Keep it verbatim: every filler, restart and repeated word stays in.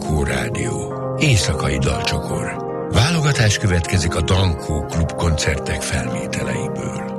Dankó Rádió. Éjszakai dalcsokor. Válogatás következik a Dankó Klub koncertek felvételeiből.